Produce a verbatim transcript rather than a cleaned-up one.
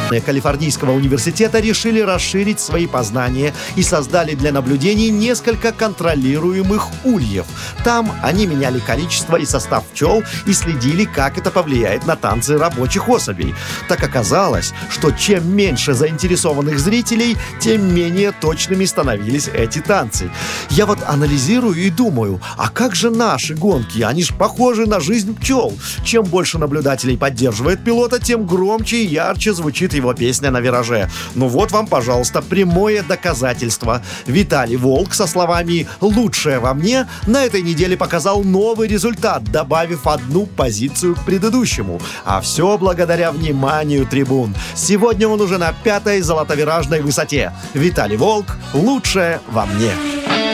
Калифорнийского университета решили расширить свои познания и создали для наблюдений несколько контролируемых ульев. Там они меняли количество и состав пчел и следили, как это повлияет на танцы рабочих особей. Так оказалось, что чем меньше заинтересованных зрителей, тем менее точными становились эти танцы. Я вот анализирую и думаю, а как же наши гонки? Они же похожи на жизнь пчел. Чем больше наблюдателей поддерживает пилота, тем громче и ярче звучит его песня на вираже. Ну вот вам, пожалуйста, прямое доказательство. Виталий Волк со словами «лучшее во мне» на этой неделе показал новый результат, добавив одну позицию к предыдущему. А все благодаря вниманию трибун. Сегодня он уже на пятой золотовиражной высоте. Виталий Волк «лучшее во мне».